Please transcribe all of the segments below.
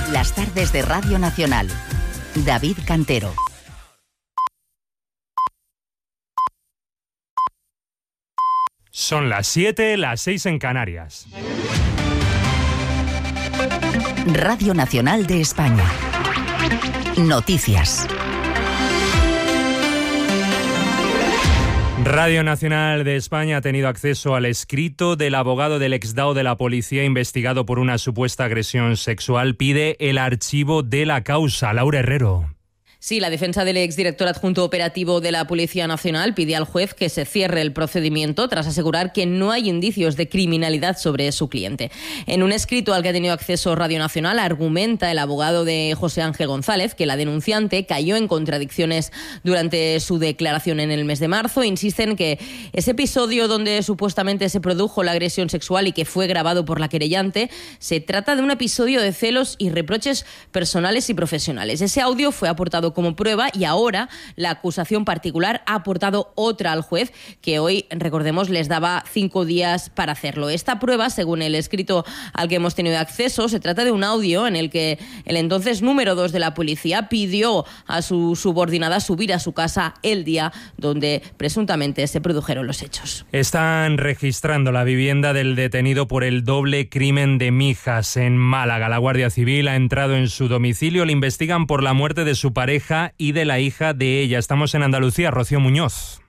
Las tardes de Radio Nacional. David Cantero. Son las 7, las 6 en Canarias. Radio Nacional de España. Noticias. Radio Nacional de España ha tenido acceso al escrito del abogado del exdao de la policía investigado por una supuesta agresión sexual. Pide el archivo de la causa. Laura Herrero. Sí, la defensa del exdirector adjunto operativo de la Policía Nacional pide al juez que se cierre el procedimiento tras asegurar que no hay indicios de criminalidad sobre su cliente. En un escrito al que ha tenido acceso Radio Nacional, argumenta el abogado de José Ángel González que la denunciante cayó en contradicciones durante su declaración en el mes de marzo. Insisten que ese episodio donde supuestamente se produjo la agresión sexual y que fue grabado por la querellante, se trata de un episodio de celos y reproches personales y profesionales. Ese audio fue aportado como prueba y ahora la acusación particular ha aportado otra al juez que hoy, recordemos, les daba 5 días para hacerlo. Esta prueba, según el escrito al que hemos tenido acceso, se trata de un audio en el que el entonces número 2 de la policía pidió a su subordinada subir a su casa el día donde presuntamente se produjeron los hechos. Están registrando la vivienda del detenido por el doble crimen de Mijas en Málaga. La Guardia Civil ha entrado en su domicilio, le investigan por la muerte de su pareja y de la hija de ella. Estamos en Andalucía, Rocío Muñoz.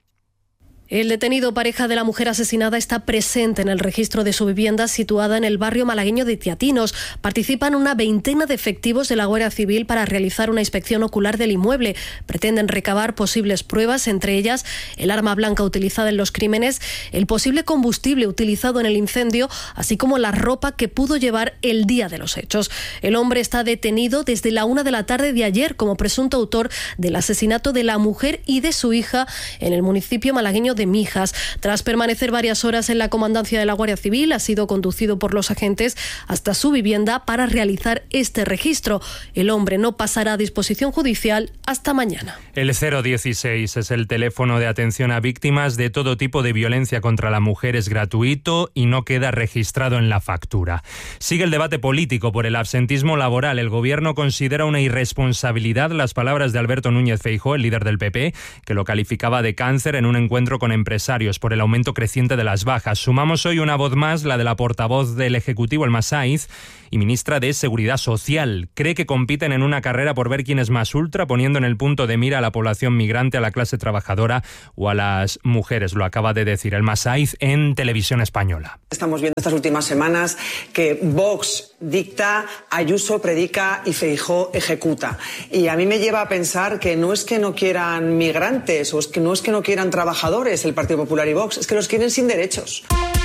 El detenido, pareja de la mujer asesinada, está presente en el registro de su vivienda situada en el barrio malagueño de Teatinos. Participan una veintena de efectivos de la Guardia Civil para realizar una inspección ocular del inmueble. Pretenden recabar posibles pruebas, entre ellas el arma blanca utilizada en los crímenes, el posible combustible utilizado en el incendio, así como la ropa que pudo llevar el día de los hechos. El hombre está detenido desde la 1 de la tarde de ayer como presunto autor del asesinato de la mujer y de su hija en el municipio malagueño de Mijas. Tras permanecer varias horas en la comandancia de la Guardia Civil, ha sido conducido por los agentes hasta su vivienda para realizar este registro. El hombre no pasará a disposición judicial hasta mañana. El 016 es el teléfono de atención a víctimas de todo tipo de violencia contra la mujer. Es gratuito y no queda registrado en la factura. Sigue el debate político por el absentismo laboral. El Gobierno considera una irresponsabilidad las palabras de Alberto Núñez Feijóo, el líder del PP, que lo calificaba de cáncer en un encuentro con empresarios por el aumento creciente de las bajas. Sumamos hoy una voz más, la de la portavoz del Ejecutivo, Elma Saiz, y ministra de Seguridad Social. Cree que compiten en una carrera por ver quién es más ultra, poniendo en el punto de mira a la población migrante, a la clase trabajadora o a las mujeres. Lo acaba de decir Elma Saiz en Televisión Española. Estamos viendo estas últimas semanas que Vox dicta, Ayuso predica y Feijóo ejecuta. Y a mí me lleva a pensar que no es que no quieran migrantes o es que no quieran trabajadores el Partido Popular y Vox, es que los quieren sin derechos.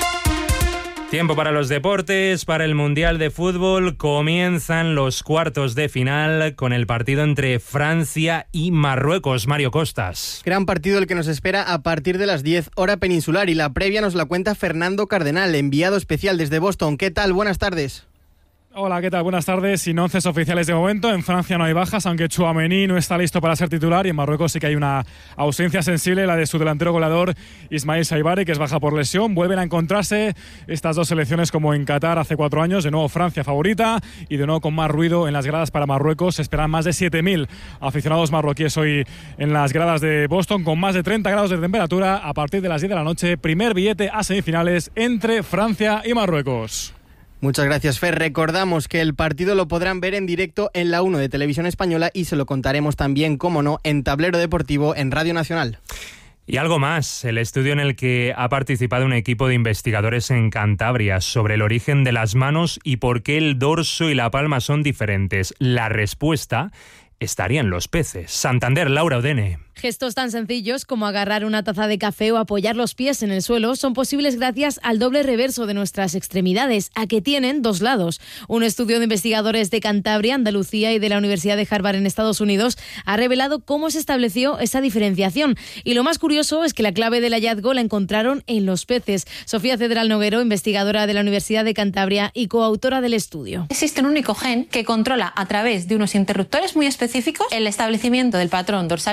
Tiempo para los deportes, para el Mundial de Fútbol. Comienzan los cuartos de final con el partido entre Francia y Marruecos. Mario Costas. Gran partido el que nos espera a partir de las 10 hora peninsular y la previa nos la cuenta Fernando Cardenal, enviado especial desde Boston. ¿Qué tal? Buenas tardes. Hola, ¿qué tal? Buenas tardes. Sin 11 oficiales de momento. En Francia no hay bajas, aunque Tchouaméni no está listo para ser titular y en Marruecos sí que hay una ausencia sensible, la de su delantero goleador Ismaïl Saibari, que es baja por lesión. Vuelven a encontrarse estas dos selecciones como en Qatar hace 4 años. De nuevo Francia favorita y de nuevo con más ruido en las gradas para Marruecos. Se esperan más de 7.000 aficionados marroquíes hoy en las gradas de Boston, con más de 30 grados de temperatura a partir de las 10 de la noche. Primer billete a semifinales entre Francia y Marruecos. Muchas gracias, Fer. Recordamos que el partido lo podrán ver en directo en la 1 de Televisión Española y se lo contaremos también, como no, en Tablero Deportivo en Radio Nacional. Y algo más, el estudio en el que ha participado un equipo de investigadores en Cantabria sobre el origen de las manos y por qué el dorso y la palma son diferentes. La respuesta estaría en los peces. Santander, Laura Odene. Gestos tan sencillos como agarrar una taza de café o apoyar los pies en el suelo son posibles gracias al doble reverso de nuestras extremidades, a que tienen 2 lados. Un estudio de investigadores de Cantabria, Andalucía y de la Universidad de Harvard en Estados Unidos ha revelado cómo se estableció esa diferenciación. Y lo más curioso es que la clave del hallazgo la encontraron en los peces. Sofía Cedral Noguero, investigadora de la Universidad de Cantabria y coautora del estudio. Existe un único gen que controla a través de unos interruptores muy específicos el establecimiento del patrón dorsal y ventral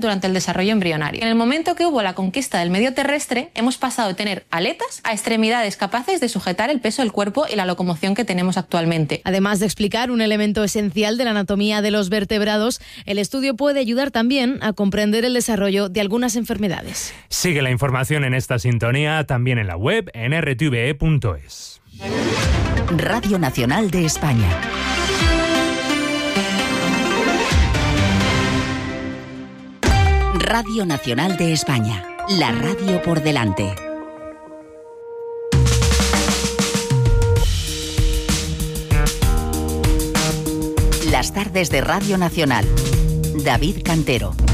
durante el desarrollo embrionario. En el momento que hubo la conquista del medio terrestre, hemos pasado de tener aletas a extremidades capaces de sujetar el peso del cuerpo y la locomoción que tenemos actualmente. Además de explicar un elemento esencial de la anatomía de los vertebrados, el estudio puede ayudar también a comprender el desarrollo de algunas enfermedades. Sigue la información en esta sintonía, también en la web en rtve.es. Radio Nacional de España. Radio Nacional de España. La radio por delante. Las tardes de Radio Nacional. David Cantero.